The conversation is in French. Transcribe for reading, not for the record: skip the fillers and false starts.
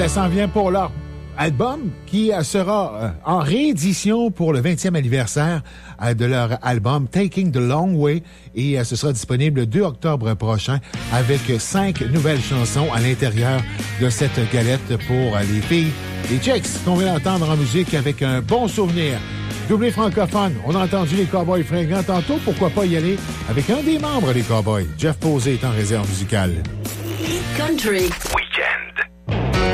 Ça s'en vient pour leur album qui sera en réédition pour le 20e anniversaire de leur album Taking the Long Way et ce sera disponible le 2 octobre prochain avec 5 nouvelles chansons à l'intérieur de cette galette pour les filles. Les Chicks qu'on vient d'entendre en musique avec un bon souvenir. Doublé francophone, on a entendu les Cowboys fringants tantôt, pourquoi pas y aller avec un des membres des Cowboys. Jeff Posey est en réserve musicale. Country.